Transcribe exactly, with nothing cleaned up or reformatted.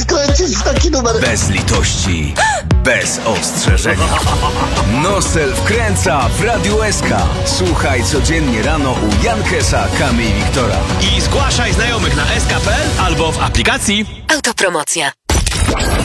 wkręcić w taki numer. Bez litości, bez ostrzeżenia. Nosel wkręca w Radiu S K. Słuchaj codziennie rano u Jankesa, Kamy i Wiktora. I zgłaszaj znajomych na s k kropka p l albo w aplikacji. Autopromocja.